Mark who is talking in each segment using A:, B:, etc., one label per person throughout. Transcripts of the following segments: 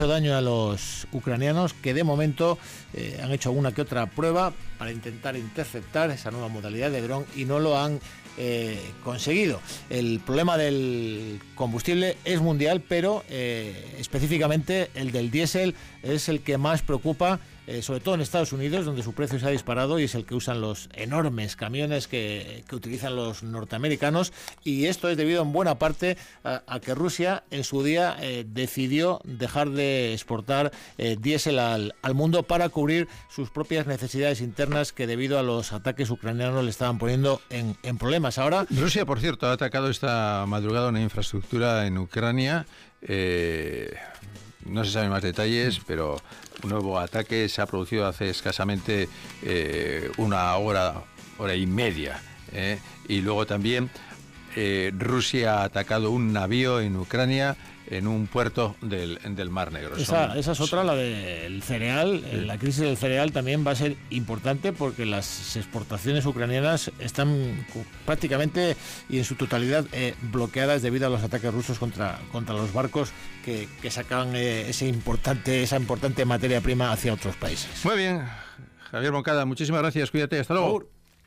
A: daño a los ucranianos, que de momento han hecho alguna que otra prueba para intentar interceptar esa nueva modalidad de dron y no lo han conseguido. El problema del combustible es mundial, pero específicamente el del diésel es el que más preocupa, sobre todo en Estados Unidos, donde su precio se ha disparado y es el que usan los enormes camiones que utilizan los norteamericanos, y esto es debido en buena parte a que Rusia en su día decidió dejar de exportar diésel al mundo para cubrir sus propias necesidades internas, que debido a los ataques ucranianos le estaban poniendo en problemas. Ahora
B: Rusia, por cierto, ha atacado esta madrugada una infraestructura en Ucrania. No se saben más detalles, pero un nuevo ataque se ha producido hace escasamente una hora y media. Y luego también Rusia ha atacado un navío en Ucrania en un puerto del Mar Negro.
A: Esa es otra, la del cereal. La crisis del cereal también va a ser importante porque las exportaciones ucranianas están prácticamente y en su totalidad bloqueadas debido a los ataques rusos contra los barcos que sacaban esa importante materia prima hacia otros países.
B: Muy bien, Javier Moncada, muchísimas gracias, cuídate, hasta luego.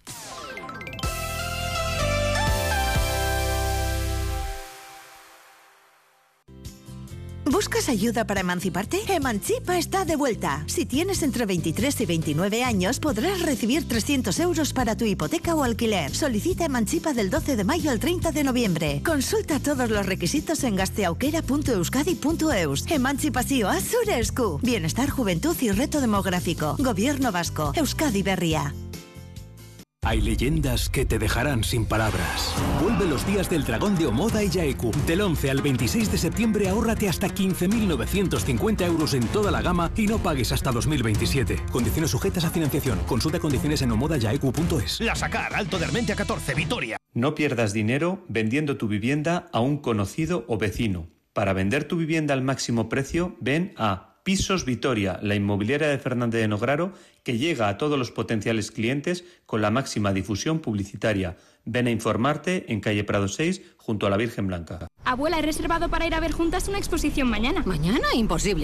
C: ¿Buscas ayuda para emanciparte? Emancipa está de vuelta. Si tienes entre 23 y 29 años, podrás recibir 300 euros para tu hipoteca o alquiler. Solicita Emancipa del 12 de mayo al 30 de noviembre. Consulta todos los requisitos en gasteaukera.euskadi.eus. Emantzipazioa zure esku. Bienestar, juventud y reto demográfico. Gobierno vasco. Euskadi Berria.
D: Hay leyendas que te dejarán sin palabras. Vuelve los días del dragón de Omoda y Yaeku. Del 11 al 26 de septiembre ahórrate hasta 15.950 euros en toda la gama y no pagues hasta 2027. Condiciones sujetas a financiación. Consulta condiciones en omodayaeku.es.
E: La Sacar, Alto de Armentia 14, Vitoria.
F: No pierdas dinero vendiendo tu vivienda a un conocido o vecino. Para vender tu vivienda al máximo precio, ven a Pisos Vitoria, la inmobiliaria de Fernández de Nograro, que llega a todos los potenciales clientes con la máxima difusión publicitaria. Ven a informarte en calle Prado 6, junto a la Virgen Blanca.
G: Abuela, he reservado para ir a ver juntas una exposición mañana.
H: ¿Mañana? Imposible.